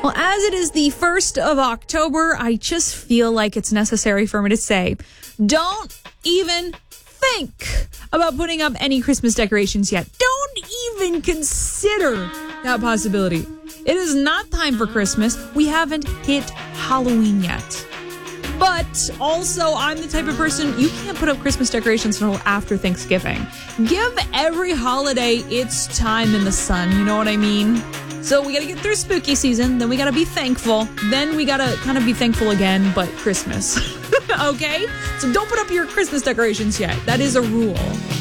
Well, as it is the 1st of October, I just feel like it's necessary for me to say, don't even think about putting up any Christmas decorations yet. Don't even consider that possibility. It is not time for Christmas. We haven't hit Halloween yet. But also, I'm the type of person, you can't put up Christmas decorations until after Thanksgiving. Give every holiday its time in the sun, you know what I mean? So we got to get through spooky season, then we got to be thankful, then we got to kind of be thankful again, but Christmas. Okay? So don't put up your Christmas decorations yet. That is a rule.